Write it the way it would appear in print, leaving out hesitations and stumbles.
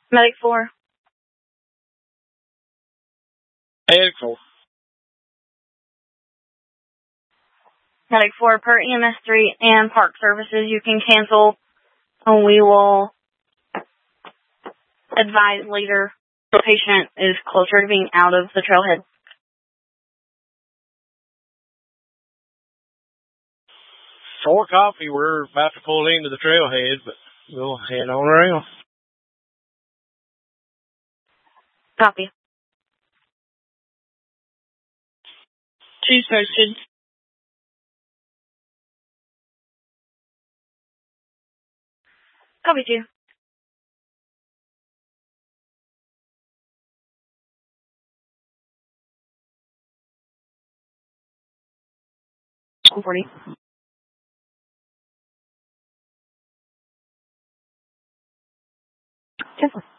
Medic 4. Medic 4. Medic 4, per EMS 3 and park services, you can cancel, and we will advise later the patient is closer to being out of the trailhead. For coffee, we're about to pull into the trailhead, but we'll head on around. Copy. 2 posted. Copy 2. $40. Cancel.